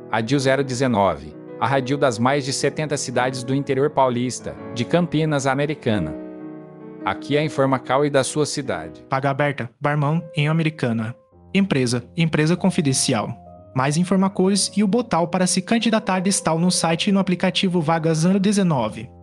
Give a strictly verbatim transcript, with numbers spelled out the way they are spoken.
Radil zero dezenove. A radil das mais de setenta cidades do interior paulista, de Campinas, Americana. Aqui é a Informacal e da sua cidade. Vaga aberta, Barmão, em Americana. Empresa, empresa confidencial. Mais informações e o botal para se candidatar estão no site e no aplicativo Vaga zero dezenove.